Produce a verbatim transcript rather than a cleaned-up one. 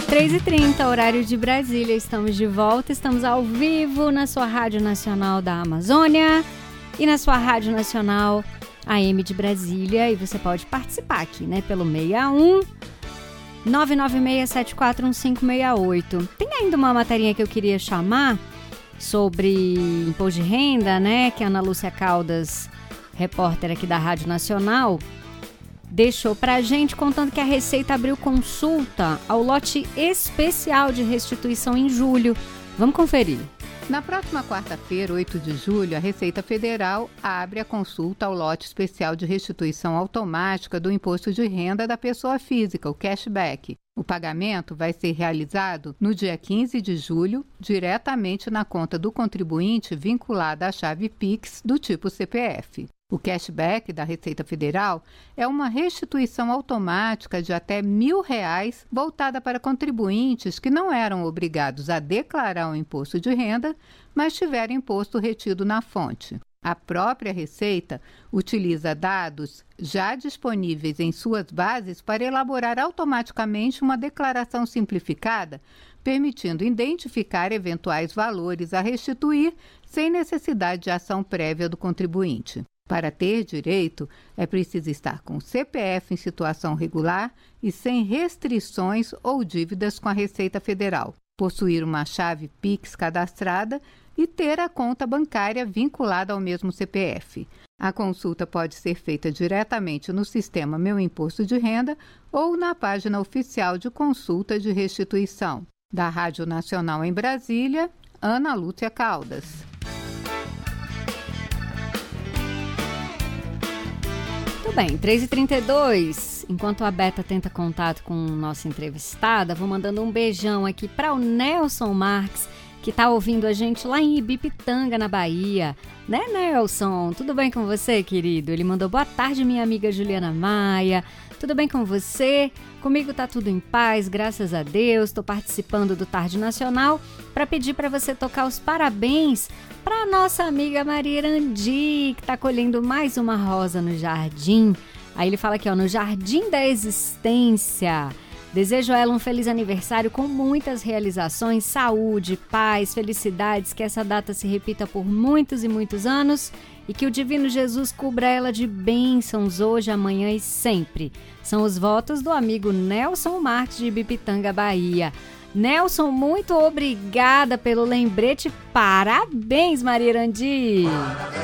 três e trinta, horário de Brasília, estamos de volta, estamos ao vivo na sua Rádio Nacional da Amazônia e na sua Rádio Nacional A M de Brasília, e você pode participar aqui, né, pelo seis um nove nove seis sete quatro um cinco seis oito. Tem ainda uma materinha que eu queria chamar sobre imposto de renda, né, que a Ana Lúcia Caldas, repórter aqui da Rádio Nacional, deixou pra gente, contando que a Receita abriu consulta ao lote especial de restituição em julho. Vamos conferir. Na próxima quarta-feira, oito de julho, a Receita Federal abre a consulta ao lote especial de restituição automática do imposto de renda da pessoa física, o cashback. O pagamento vai ser realizado no dia quinze de julho, diretamente na conta do contribuinte vinculada à chave Pix do tipo C P F. O cashback da Receita Federal é uma restituição automática de até mil reais voltada para contribuintes que não eram obrigados a declarar o imposto de renda, mas tiveram imposto retido na fonte. A própria Receita utiliza dados já disponíveis em suas bases para elaborar automaticamente uma declaração simplificada, permitindo identificar eventuais valores a restituir sem necessidade de ação prévia do contribuinte. Para ter direito, é preciso estar com o C P F em situação regular e sem restrições ou dívidas com a Receita Federal, possuir uma chave Pix cadastrada e ter a conta bancária vinculada ao mesmo C P F. A consulta pode ser feita diretamente no sistema Meu Imposto de Renda ou na página oficial de consulta de restituição. Da Rádio Nacional em Brasília, Ana Lúcia Caldas. Tudo bem, três e trinta e dois, enquanto a Beta tenta contato com nossa entrevistada, vou mandando um beijão aqui para o Nelson Marques, que está ouvindo a gente lá em Ibipitanga, na Bahia. Né, Nelson? Tudo bem com você, querido? Ele mandou boa tarde, minha amiga Juliana Maia. Tudo bem com você? Comigo tá tudo em paz, graças a Deus. Estou participando do Tarde Nacional para pedir para você tocar os parabéns para nossa amiga Maria Irandi, que está colhendo mais uma rosa no jardim. Aí ele fala aqui, ó, no Jardim da Existência. Desejo a ela um feliz aniversário com muitas realizações, saúde, paz, felicidades, que essa data se repita por muitos e muitos anos e que o Divino Jesus cubra ela de bênçãos hoje, amanhã e sempre. São os votos do amigo Nelson Marques de Ibipitanga, Bahia. Nelson, muito obrigada pelo lembrete. Parabéns, Maria Irandi!